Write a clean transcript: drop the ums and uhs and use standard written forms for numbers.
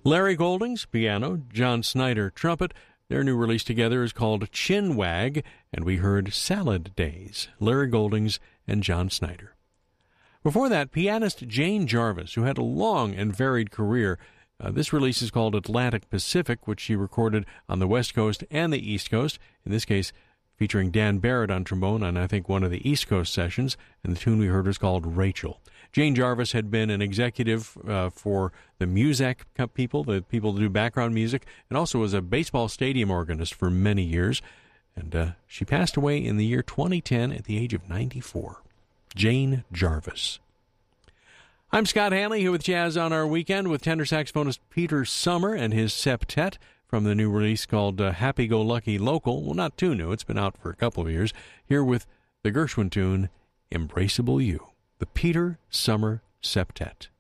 Larry Goldings, piano, John Snyder, trumpet. Their new release together is called Chin Wag, and we heard Salad Days, Larry Goldings and John Snyder. Before that, pianist Jane Jarvis, who had a long and varied career. This release is called Atlantic Pacific, which she recorded on the West Coast and the East Coast, in this case featuring Dan Barrett on trombone on, I think, one of the East Coast sessions, and the tune we heard was called Rachel. Jane Jarvis had been an executive for the Muzak people, the people that do background music, and also was a baseball stadium organist for many years, and she passed away in the year 2010 at the age of 94. Jane Jarvis. I'm Scott Hanley here with Jazz on Our Weekend with tenor saxophonist Peter Summer and his septet from the new release called Happy Go Lucky Local. Well, not too new. It's been out for a couple of years. Here with the Gershwin tune, Embraceable You. The Peter Summer Septet.